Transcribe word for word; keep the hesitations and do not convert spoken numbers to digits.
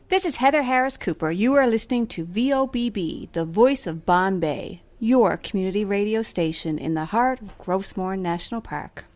This is Heather Harris Cooper. You are listening to V O B B, the voice of Bombay, your community radio station in the heart of Grossmore National Park.